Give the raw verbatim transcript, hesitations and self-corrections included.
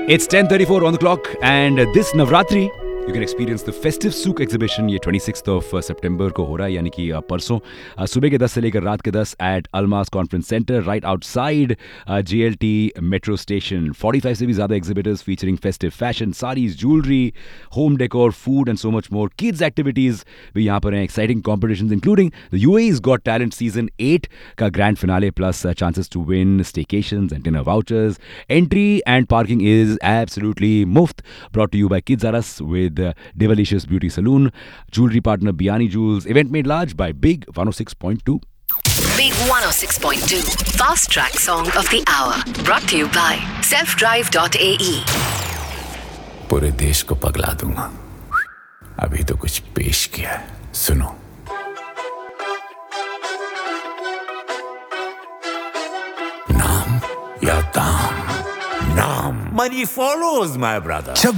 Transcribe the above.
It's ten thirty-four on the clock, and this Navratri, you can experience the festive souk exhibition. ये twenty-sixth of September को हो रहा है, यानी कि uh, परसों uh, सुबह के दस से लेकर रात के दस at Almas Conference Center, right outside uh, J L T Metro Station. forty-five से भी ज़्यादा exhibitors featuring festive fashion, sarees, jewelry, home decor, food and so much more. Kids activities भी यहाँ पर हैं. Exciting competitions including the U A E's Got Talent Season eight का grand finale plus uh, chances to win staycations and dinner vouchers. Entry and parking is absolutely muft. Brought to you by Kids R Us with uh, Divalicious Beauty Saloon, jewelry partner Biani Jewels. Event made large by Big one oh six point two. Big one oh six point two. Fast Track Song of the Hour. Brought to you by self drive dot A E. पूरे देश को पगला दूंगा. अभी तो कुछ पेश किया है, सुनो. नाम या दाम? नाम. Money follows, my brother.